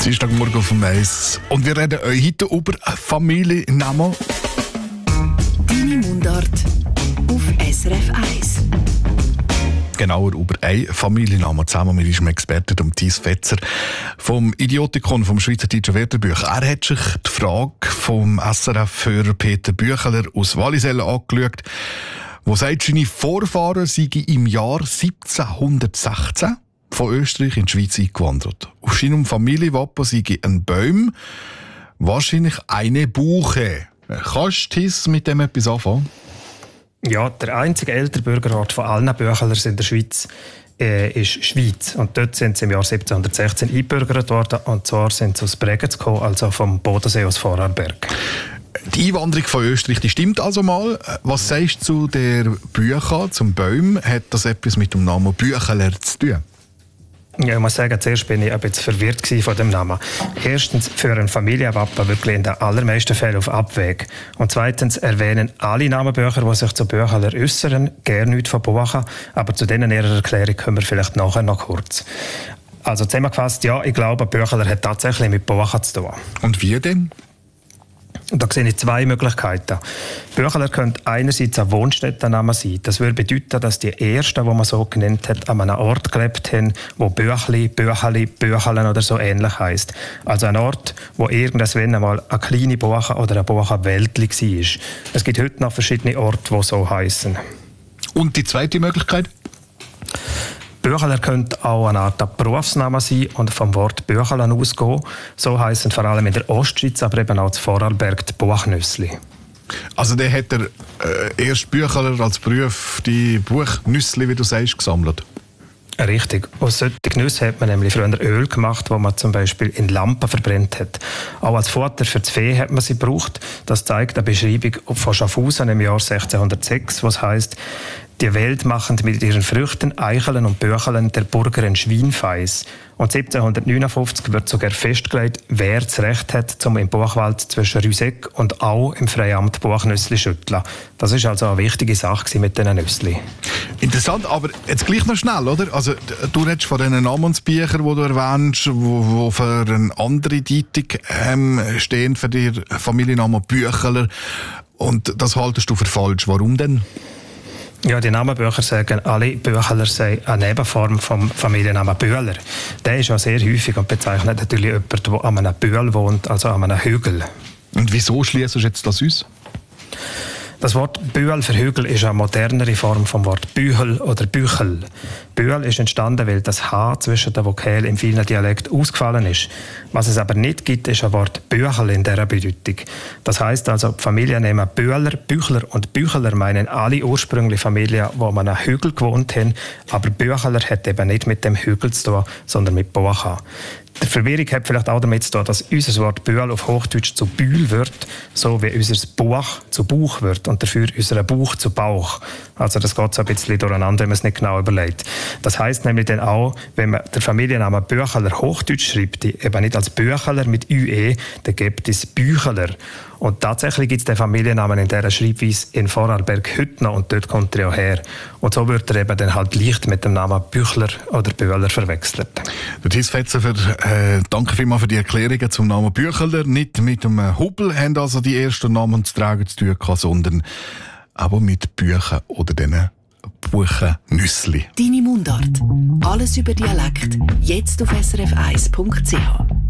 Dienstagmorgen auf dem Eis. Und wir reden euch heute über Familiennamen. Deine Mundart auf SRF 1. Genauer über einen Familiennamen zusammen mit unserem Experten, dem Thies Fetzer vom Idiotikon vom Schweizerdeutschen Wörterbuch. Er hat sich die Frage vom SRF-Hörer Peter Bücheler aus Wallisellen angeschaut, der sagt, seine Vorfahren seien im Jahr 1716 von Österreich in die Schweiz eingewandert. Auf seinem Familienwappen sei ein Baum, wahrscheinlich eine Buche. Kannst du mit dem etwas anfangen? Ja, der einzige ältere Bürgerort von allen Büchlers in der Schweiz ist Schweiz. Und dort sind sie im Jahr 1716 eingebürgert worden. Und zwar sind sie aus Bregenz gekommen, also vom Bodensee aus Vorarlberg. Die Einwanderung von Österreich, die stimmt also mal. Was sagst du zu der Bücher, zum Baum? Hat das etwas mit dem Namen Bücheler zu tun? Ja, ich muss sagen, zuerst bin ich ein bisschen verwirrt von dem Namen. Erstens für ein Familienwappen wirklich in den allermeisten Fällen auf Abweg. Und zweitens erwähnen alle Namenbücher, die sich zu Bücheler äußern, gerne nichts von Buchen. Aber zu denen ihrer Erklärung kommen wir vielleicht nachher noch kurz. Also zusammengefasst, ja, ich glaube, Bücheler hat tatsächlich mit Buchen zu tun. Und wie denn? Da sehe ich zwei Möglichkeiten. Bücheler könnte einerseits ein Wohnstättenname sein. Das würde bedeuten, dass die Ersten, die man so genannt hat, an einem Ort gelebt haben, wo Büchli, Bücheli, Büchelen oder so ähnlich heisst. Also ein Ort, wo irgendwann einmal eine kleine Buche oder ein Buchenwäldli war. Es gibt heute noch verschiedene Orte, die so heissen. Und die zweite Möglichkeit? Bücheler könnte auch eine Art Berufsname sein und vom Wort Büchelen ausgehen. So heissen vor allem in der Ostschweiz, aber eben auch zu Vorarlberg die Buchnüssli. Also der hat erst Bücheler als Beruf die Buchnüssli, wie du sagst, gesammelt? Richtig. Aus solchen Nüssen hat man nämlich früher Öl gemacht, das man zum Beispiel in Lampen verbrennt hat. Auch als Futter für das Vieh hat man sie gebraucht. Das zeigt eine Beschreibung von Schaffhausen im Jahr 1606, was heisst: Die Welt machen mit ihren Früchten, Eicheln und Büchelen der Burger ein Schweinfeis. Und 1759 wird sogar festgelegt, wer das Recht hat, zum im Buchwald zwischen Rüseck und Au im Freiamt Buchnüssli schütteln. Das ist also eine wichtige Sache mit diesen Nüssli. Interessant, aber jetzt gleich noch schnell, oder? Also du redest von diesen Namensbüchern, die du erwähnst, die für eine andere Deutung stehen, für den Familiennamen Bücheler. Und das haltest du für falsch. Warum denn? Ja, die Namenbücher sagen, alle Bücheler seien eine Nebenform vom Familiennamen Bühler. Der ist ja sehr häufig und bezeichnet natürlich jemanden, der an einem Bühl wohnt, also an einem Hügel. Und wieso schließt du jetzt das aus? Das Wort Bühl für Hügel ist eine modernere Form vom Wort Büchel oder Büchel. Bühl ist entstanden, weil das H zwischen den Vokalen im vielen Dialekt ausgefallen ist. Was es aber nicht gibt, ist ein Wort Büchel in dieser Bedeutung. Das heisst also, die Familiennamen Bühler, Büchler und Bücheler meinen alle ursprüngliche Familien, die an einem Hügel gewohnt haben, aber Bücheler hat eben nicht mit dem Hügel zu tun, sondern mit Buchen. Die Verwirrung hat vielleicht auch damit zu tun, dass unser Wort Bühl auf Hochdeutsch zu Bühl wird, so wie unser Buch zu Bauch wird und dafür unser Bauch zu Bauch. Also das geht so ein bisschen durcheinander, wenn man es nicht genau überlegt. Das heisst nämlich dann auch, wenn man den Familiennamen Bücheler Hochdeutsch schreibt, eben nicht als Bücheler mit UE, dann gibt es Bücheler. Und tatsächlich gibt es den Familiennamen in dieser Schreibweise in Vorarlberg heute noch und dort kommt er auch her. Und so wird er eben dann halt leicht mit dem Namen Büchler oder Bühler verwechselt. Der Thies Fetzer, danke vielmals für die Erklärungen zum Namen Bücheler. Nicht mit dem Hubel haben also die ersten Namen zu tragen zu tun gehabt, sondern aber mit Büchern oder diesen Buchennüssli. Deine Mundart. Alles über Dialekt. Jetzt auf srf1.ch.